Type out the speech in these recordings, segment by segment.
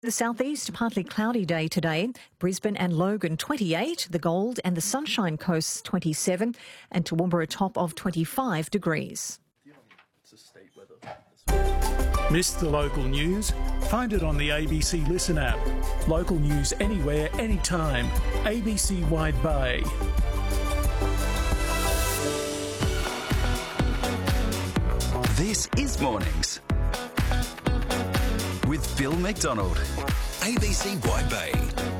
The southeast, partly cloudy day today. Brisbane and Logan 28, the Gold and the Sunshine Coast 27, and Toowoomba a top of 25 degrees. Missed the local news? Find it on the ABC Listen app. Local news anywhere, anytime. ABC Wide Bay. This is Mornings with Phil McDonald, ABC Wide Bay.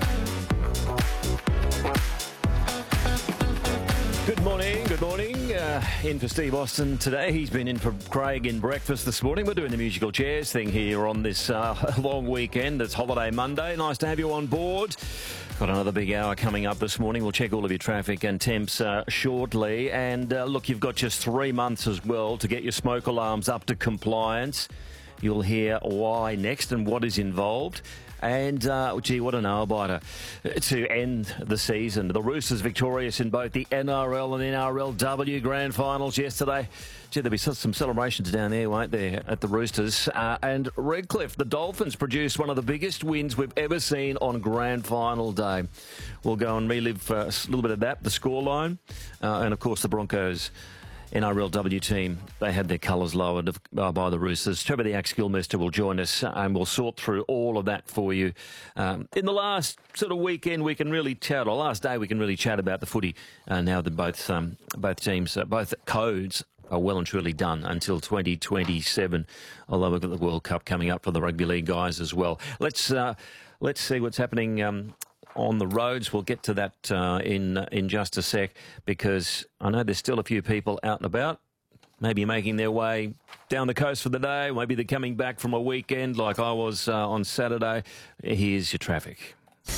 Good morning, good morning. In for Steve Austin today. He's been in for Craig in breakfast this morning. We're doing the musical chairs thing here on this long weekend. It's Holiday Monday. Nice to have you on board. Got another big hour coming up this morning. We'll check all of your traffic and temps shortly. And look, you've got just 3 months as well to get your smoke alarms up to compliance. You'll hear why next and what is involved. And, gee, what a nail-biter to end the season. The Roosters victorious in both the NRL and NRLW grand finals yesterday. Gee, there'll be some celebrations down there, won't there, at the Roosters. And Redcliffe, the Dolphins, produced one of the biggest wins we've ever seen on grand final day. We'll go and relive a little bit of that, the scoreline. And, of course, the Broncos NRLW team, they had their colours lowered by the Roosters. Trevor the Axe-Gilmester will join us and we'll sort through all of that for you. In the last sort of weekend, we can really chat, or last day, we can really chat about the footy now that both teams, both codes are well and truly done until 2027, although we've got the World Cup coming up for the rugby league guys as well. Let's see what's happening on the roads. We'll get to that in just a sec, because I know there's still a few people out and about, maybe making their way down the coast for the day. Maybe they're coming back from a weekend like I was on Saturday. Here's your traffic.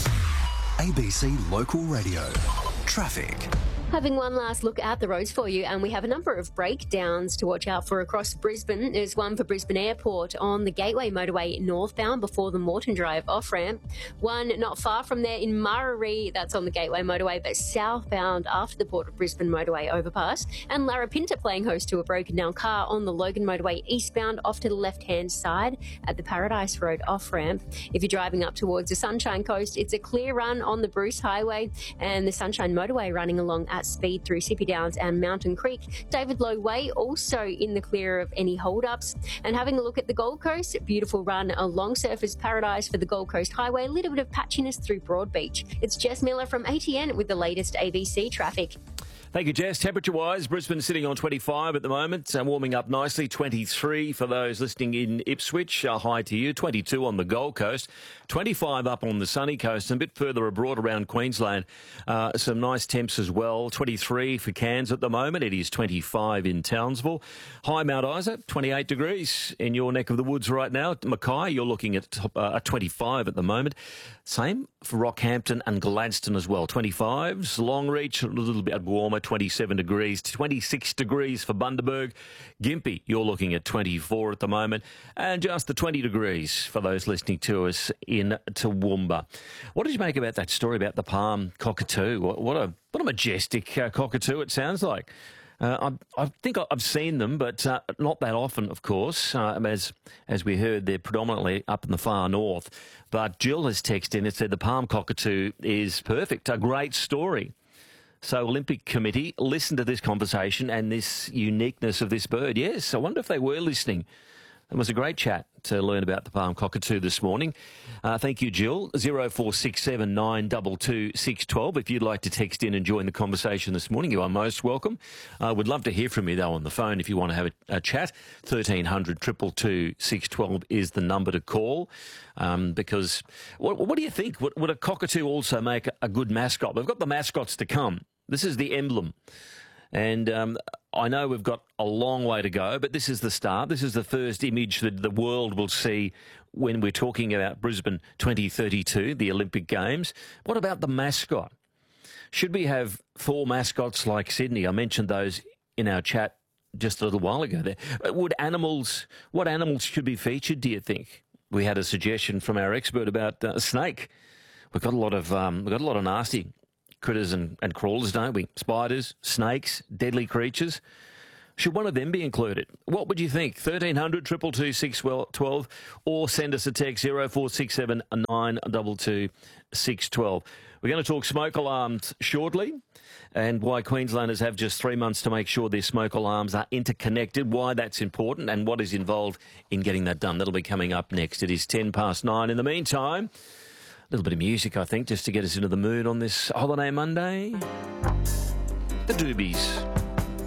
ABC Local Radio. Traffic. Having one last look at the roads for you, and we have a number of breakdowns to watch out for across Brisbane. There's one for Brisbane Airport on the Gateway Motorway northbound before the Moreton Drive off-ramp. One not far from there in Murarrie, that's on the Gateway Motorway, but southbound after the Port of Brisbane Motorway overpass. And Larapinta playing host to a broken down car on the Logan Motorway eastbound off to the left-hand side at the Paradise Road off-ramp. If you're driving up towards the Sunshine Coast, it's a clear run on the Bruce Highway and the Sunshine Motorway running along at speed through Sippy Downs and Mountain Creek. David Low Way also in the clear of any hold-ups. And having a look at the Gold Coast, beautiful run along Surfers Paradise for the Gold Coast Highway, a little bit of patchiness through Broadbeach. It's Jess Miller from ATN with the latest ABC traffic. Thank you, Jess. Temperature-wise, Brisbane sitting on 25 at the moment, warming up nicely. 23 for those listening in Ipswich. Hi to you. 22 on the Gold Coast. 25 up on the sunny coast and a bit further abroad around Queensland. Some nice temps as well. 23 for Cairns at the moment. It is 25 in Townsville. High Mount Isa, 28 degrees in your neck of the woods right now. Mackay, you're looking at 25 at the moment. Same for Rockhampton and Gladstone as well. 25s. Longreach, a little bit warmer, 27 degrees. 26 degrees for Bundaberg. Gympie, you're looking at 24 at the moment. And just the 20 degrees for those listening to us in Toowoomba. What did you make about that story about the palm cockatoo? What a majestic cockatoo it sounds like. I think I've seen them, but not that often, of course. As we heard, they're predominantly up in the far north. But Jill has texted in and said the palm cockatoo is perfect. A great story. So Olympic Committee, listen to this conversation and this uniqueness of this bird. Yes, I wonder if they were listening. It was a great chat to learn about the palm cockatoo this morning. Thank you, Jill. 0467 922 612. If you'd like to text in and join the conversation this morning, you are most welcome. I would love to hear from you, though, on the phone if you want to have a chat. 1300 222 612 is the number to call. Because what do you think? Would a cockatoo also make a good mascot? We've got the mascots to come. This is the emblem. And I know we've got a long way to go, but this is the start. This is the first image that the world will see when we're talking about Brisbane 2032, the Olympic Games. What about the mascot? Should we have 4 mascots like Sydney? I mentioned those in our chat just a little while ago there. What animals should be featured, do you think? We had a suggestion from our expert about a snake. We've got a lot of nasty critters and crawlers, don't we? Spiders, snakes, deadly creatures. Should one of them be included? What would you think? 1300 222 612 or send us a text 0467 922 612. We're going to talk smoke alarms shortly and why Queenslanders have just 3 months to make sure their smoke alarms are interconnected, why that's important and what is involved in getting that done. That'll be coming up next. It is 9:10. In the meantime, a little bit of music, I think, just to get us into the mood on this holiday Monday. The Doobies.